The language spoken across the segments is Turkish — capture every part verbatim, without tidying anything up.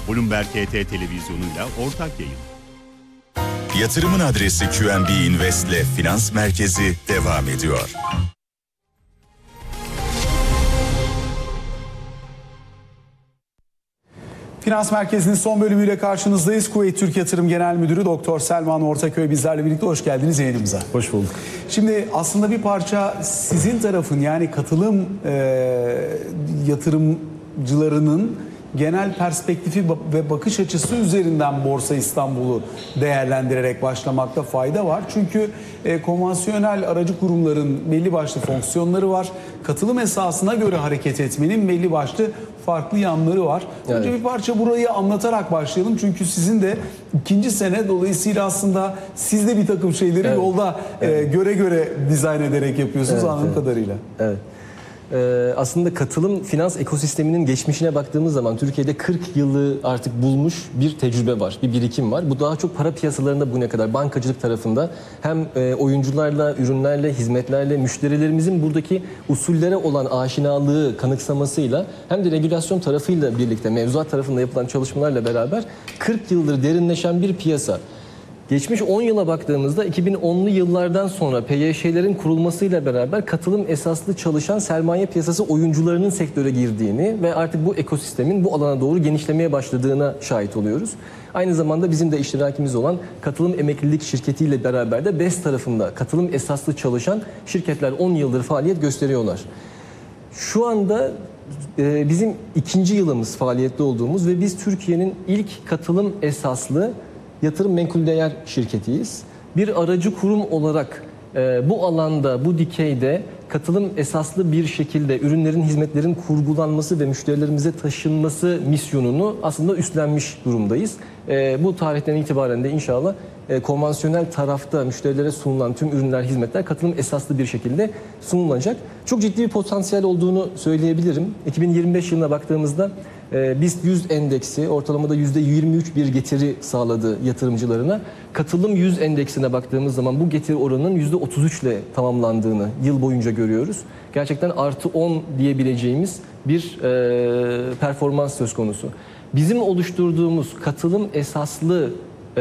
Bloomberg H T televizyonuyla ortak yayın. Yatırımın adresi Q N B Invest ile Finans Merkezi devam ediyor. Finans Merkezi'nin son bölümüyle karşınızdayız. Kuveyt Türk Yatırım Genel Müdürü Doktor Selman Ortaköy bizlerle birlikte. Hoş geldiniz yayınımıza. Hoş bulduk. Şimdi aslında bir parça sizin tarafın, yani katılım e, yatırımcılarının genel perspektifi ve bakış açısı üzerinden Borsa İstanbul'u değerlendirerek başlamakta fayda var. Çünkü e, konvansiyonel aracı kurumların belli başlı fonksiyonları var. Katılım esasına göre hareket etmenin belli başlı farklı yanları var. Evet. Önce bir parça burayı anlatarak başlayalım. Çünkü sizin de ikinci sene, dolayısıyla aslında siz de bir takım şeyleri evet. yolda evet. E, göre göre dizayn ederek yapıyorsunuz evet, anladığım evet. kadarıyla. Evet. Ee, aslında katılım finans ekosisteminin geçmişine baktığımız zaman Türkiye'de kırk yılı artık bulmuş bir tecrübe var, bir birikim var. Bu daha çok para piyasalarında bugüne kadar bankacılık tarafında hem e, oyuncularla, ürünlerle, hizmetlerle, müşterilerimizin buradaki usullere olan aşinalığı, kanıksamasıyla hem de regülasyon tarafıyla birlikte mevzuat tarafında yapılan çalışmalarla beraber kırk yıldır derinleşen bir piyasa. Geçmiş on yıla baktığımızda iki bin onlu yıllardan sonra P Y Ş'lerin kurulmasıyla beraber katılım esaslı çalışan sermaye piyasası oyuncularının sektöre girdiğini ve artık bu ekosistemin bu alana doğru genişlemeye başladığına şahit oluyoruz. Aynı zamanda bizim de iştirakimiz olan katılım emeklilik şirketiyle beraber de B E S tarafında katılım esaslı çalışan şirketler on yıldır faaliyet gösteriyorlar. Şu anda e, bizim ikinci yılımız faaliyette olduğumuz ve biz Türkiye'nin ilk katılım esaslı yatırım menkul değer şirketiyiz. Bir aracı kurum olarak e, bu alanda, bu dikeyde katılım esaslı bir şekilde ürünlerin, hizmetlerin kurgulanması ve müşterilerimize taşınması misyonunu aslında üstlenmiş durumdayız. E, bu tarihten itibaren de inşallah e, konvansiyonel tarafta müşterilere sunulan tüm ürünler, hizmetler katılım esaslı bir şekilde sunulacak. Çok ciddi bir potansiyel olduğunu söyleyebilirim. iki bin yirmi beş yılına baktığımızda e, BIST yüz endeksi ortalamada yüzde yirmi üç bir getiri sağladı yatırımcılarına. Katılım yüz endeksine baktığımız zaman bu getiri oranının yüzde otuz üç ile tamamlandığını yıl boyunca görüyoruz. Gerçekten artı on diyebileceğimiz bir e, performans söz konusu. Bizim oluşturduğumuz katılım esaslı e,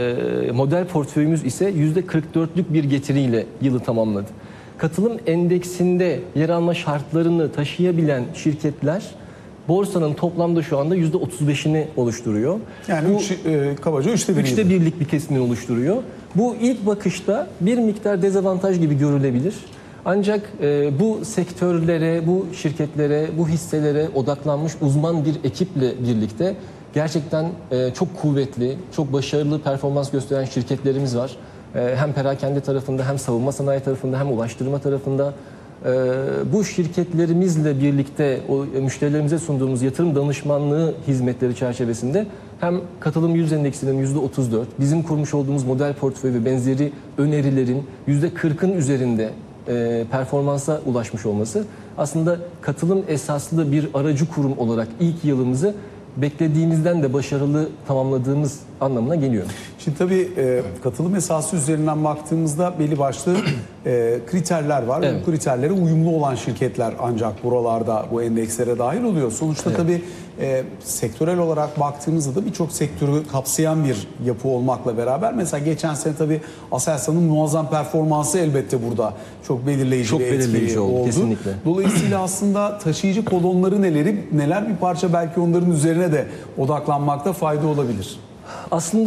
model portföyümüz ise yüzde kırk dörtlük bir getiriyle yılı tamamladı. Katılım endeksinde yer alma şartlarını taşıyabilen şirketler borsanın toplamda şu anda yüzde otuz beşini oluşturuyor. Yani bu, üç, e, kabaca üçte biriydi. Üçte birlik bir kesimini oluşturuyor. Bu ilk bakışta bir miktar dezavantaj gibi görülebilir. Ancak e, bu sektörlere, bu şirketlere, bu hisselere odaklanmış uzman bir ekiple birlikte gerçekten e, çok kuvvetli, çok başarılı performans gösteren şirketlerimiz var. E, hem perakende tarafında, hem savunma sanayi tarafında, hem ulaştırma tarafında. E, bu şirketlerimizle birlikte o müşterilerimize sunduğumuz yatırım danışmanlığı hizmetleri çerçevesinde hem katılım yüz endeksinin yüzde otuz dört, bizim kurmuş olduğumuz model portföy ve benzeri önerilerin yüzde kırkın üzerinde E, performansa ulaşmış olması aslında katılım esaslı bir aracı kurum olarak ilk yılımızı beklediğimizden de başarılı tamamladığımız anlamına geliyor. Şimdi tabii e, katılım esası üzerinden baktığımızda belli başlı e, kriterler var. Evet. Bu kriterlere uyumlu olan şirketler ancak buralarda, bu endekslere dahil oluyor. Sonuçta evet. tabii e, sektörel olarak baktığımızda da birçok sektörü kapsayan bir yapı olmakla beraber mesela geçen sene tabii Aselsan'ın muazzam performansı elbette burada çok belirleyici çok bir etki oldu. oldu. Kesinlikle. Dolayısıyla aslında taşıyıcı kolonları neleri, neler bir parça belki onların üzerine de odaklanmakta fayda olabilir. Aslında